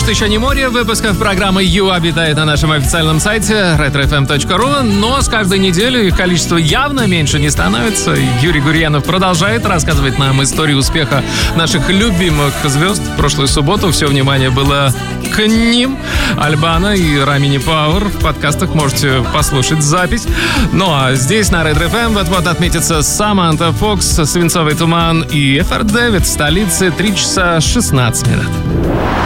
«Мост еще не море». Выпусков программы «You» обитает на нашем официальном сайте retrofm.ru. Но с каждой неделей их количество явно меньше не становится. Юрий Гурьянов продолжает рассказывать нам историю успеха наших любимых звезд. В прошлую субботу все внимание было к ним. Альбана и Рамини Пауэр. В подкастах можете послушать запись. Ну а здесь на Red FM вот-вот отметится Саманта Фокс, «Свинцовый туман» и Эффорт Дэвид в столице 3 часа 16 минут.